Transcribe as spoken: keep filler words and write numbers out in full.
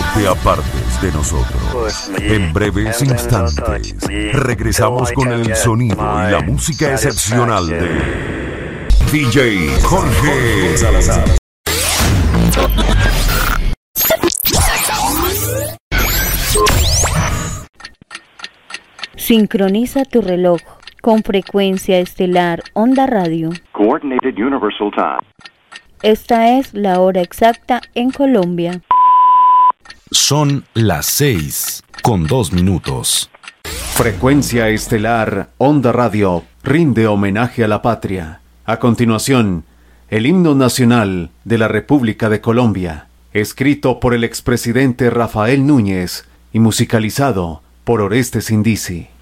te apartes de nosotros. En breves instantes, regresamos con el sonido y la música excepcional de D J Jorge Salazar. Sincroniza tu reloj con frecuencia estelar Onda Radio. Coordinated Universal Time. Esta es la hora exacta en Colombia. Son las seis con dos minutos. Frecuencia estelar Onda Radio rinde homenaje a la patria. A continuación, el himno nacional de la República de Colombia, escrito por el expresidente Rafael Núñez y musicalizado por Orestes Indisi.